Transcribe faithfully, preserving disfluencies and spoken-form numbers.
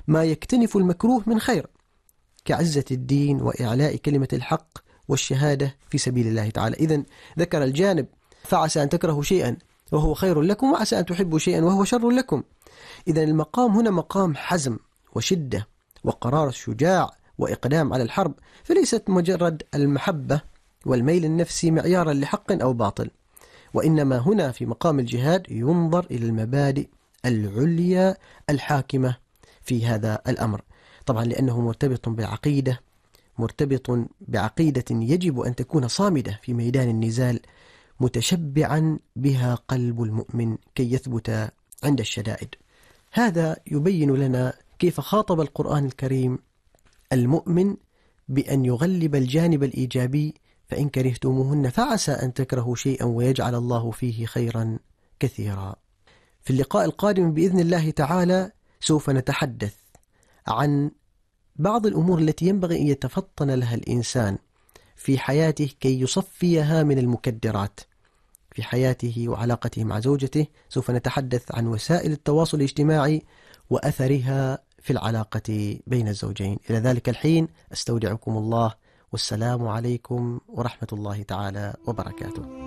ما يكتنف المكروه من خير كعزة الدين وإعلاء كلمة الحق والشهادة في سبيل الله تعالى. إذن ذكر الجانب فعسى أن تكرهوا شيئا وهو خير لكم وعسى أن تحبوا شيئا وهو شر لكم. إذن المقام هنا مقام حزم وشدة وقرار شجاع وإقدام على الحرب، فليست مجرد المحبة والميل النفسي معيارا لحق أو باطل، وإنما هنا في مقام الجهاد ينظر إلى المبادئ العليا الحاكمة في هذا الأمر، طبعا لأنه مرتبط بالعقيدة، مرتبط بعقيدة يجب أن تكون صامدة في ميدان النزال، متشبعا بها قلب المؤمن كي يثبت عند الشدائد. هذا يبين لنا كيف خاطب القرآن الكريم المؤمن بأن يغلب الجانب الإيجابي، فإن كرهتموهن فعسى أن تكرهوا شيئا ويجعل الله فيه خيرا كثيرا. في اللقاء القادم بإذن الله تعالى سوف نتحدث عن بعض الأمور التي ينبغي أن يتفطن لها الإنسان في حياته كي يصفيها من المكدرات في حياته وعلاقته مع زوجته. سوف نتحدث عن وسائل التواصل الاجتماعي وأثرها في العلاقة بين الزوجين. إلى ذلك الحين أستودعكم الله، والسلام عليكم ورحمة الله تعالى وبركاته.